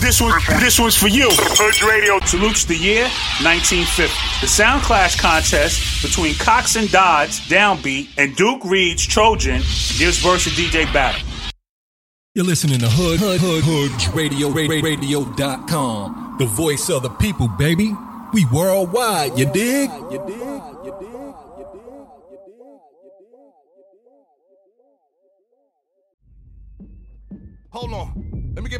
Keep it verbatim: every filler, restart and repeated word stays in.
This one, this one's for you. Hood Radio salutes the year nineteen fifty. The Sound Clash contest between Cox and Dodds, Downbeat, and Duke Reed's Trojan gives birth to D J Battle. You're listening to Hood, Hood, Hood, Hood Radio, radio dot com. The voice of the people, baby. We worldwide, you dig? You dig? You dig? Hold on. Let me get my